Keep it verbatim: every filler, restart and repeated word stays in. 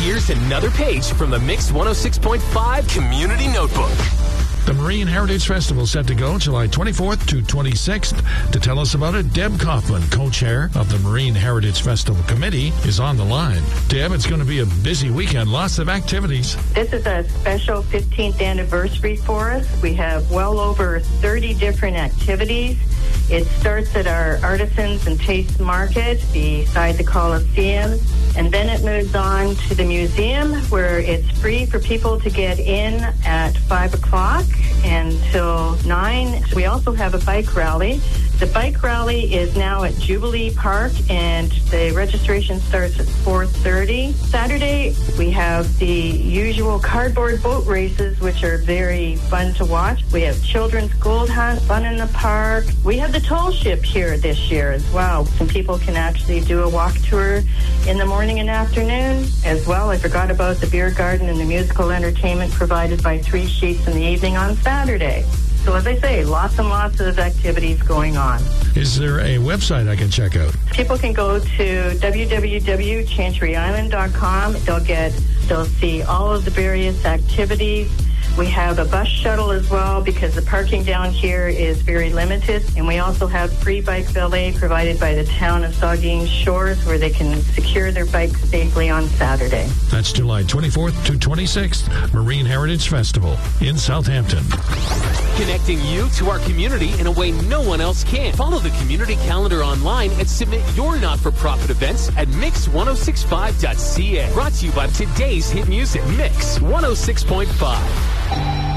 Here's another page from the Mix one oh six point five Community Notebook. The Marine Heritage Festival set to go July twenty-fourth to twenty-sixth. To tell us about it, Deb Kaufman, co-chair of the Marine Heritage Festival Committee, is on the line. Deb, it's going to be a busy weekend, lots of activities. This is a special fifteenth anniversary for us. We have well over thirty different activities. It starts at our Artisans and Taste Market beside the Coliseum, and then it moves on to the museum, where it's free for people to get in at five o'clock until nine. We also have a bike rally. The bike rally is now at Jubilee Park, and the registration starts at four thirty. Saturday, we have the usual cardboard boat races, which are very fun to watch. We have children's gold hunt, fun in the park. We have the tall ship here this year as well. Some people can actually do a walk tour in the morning and afternoon as well. I forgot about the beer garden and the musical entertainment provided by Three Sheets in the evening on Saturday. So as I say, lots and lots of activities going on. Is there a website I can check out? People can go to w w w dot chantry island dot com. They'll get, they'll see all of the various activities. We have a bus shuttle as well, because the parking down here is very limited. And we also have free bike valet provided by the town of Saugeen Shores, where they can secure their bikes safely on Saturday. That's July twenty-fourth to twenty-sixth, Marine Heritage Festival in Southampton. Connecting you to our community in a way no one else can. Follow the community calendar online and submit your not-for-profit events at mix ten sixty-five dot c a. Brought to you by today's hit music, Mix one oh six point five.